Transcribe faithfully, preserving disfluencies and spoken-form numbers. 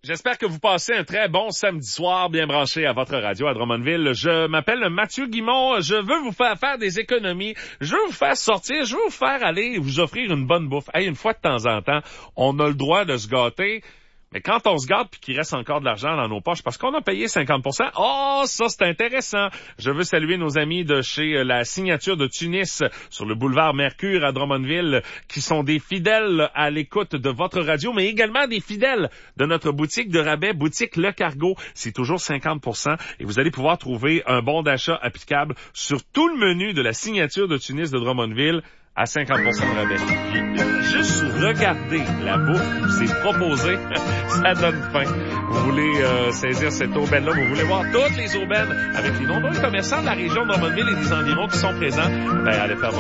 J'espère que vous passez un très bon samedi soir bien branché à votre radio à Drummondville. Je m'appelle Mathieu Guimont. Je veux vous faire faire des économies. Je veux vous faire sortir. Je veux vous faire aller et vous offrir une bonne bouffe. Hey, une fois de temps en temps, on a le droit de se gâter. Mais quand on se gâte puis qu'il reste encore de l'argent dans nos poches parce qu'on a payé cinquante pour cent, oh, ça c'est intéressant. Je veux saluer nos amis de chez La Signature de Tunis sur le boulevard Mercure à Drummondville qui sont des fidèles à l'écoute de votre radio, mais également des fidèles de notre boutique de rabais, boutique Le Cargo. C'est toujours cinquante pour cent et vous allez pouvoir trouver un bon d'achat applicable sur tout le menu de La Signature de Tunis de Drummondville à cinquante pour cent de rabais. Juste regarder la bouffe qui vous est proposée, ça donne faim. Vous voulez euh, saisir cette aubaine-là, vous voulez voir toutes les aubaines avec les nombreux commerçants de la région de Drummondville et des environs qui sont présents, ben allez faire votre